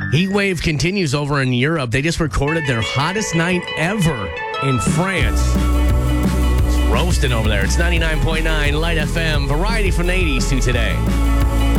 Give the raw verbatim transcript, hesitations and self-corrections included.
Heat wave continues over in Europe. They just recorded their hottest night ever in France. It's roasting over there. It's ninety-nine point nine Light F M. Variety from the eighties to today.